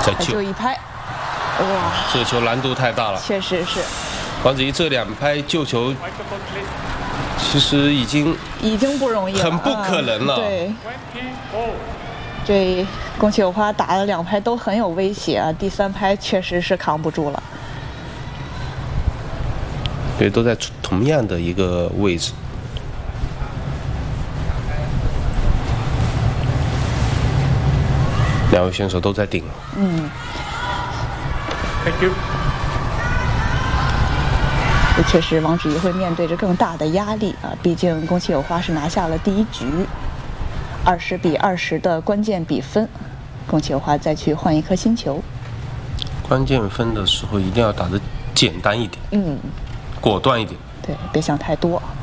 再救一拍，哇， 这个球难度太大了。 确实是。 王子怡这2拍救球，其实已经不容易了， 很不可能了。 对，这宫崎有花打了2拍都很有威胁啊，第3拍确实是扛不住了。 对，都在同样的一个位置。2位选手都在顶。 Thank you。 这确实，王芷怡会面对着更大的压力啊！毕竟宫崎有花是拿下了第1局，20比20的关键比分，宫崎有花再去换一颗新球。 关键分的时候一定要打得简单一点，果断一点。 对，别想太多。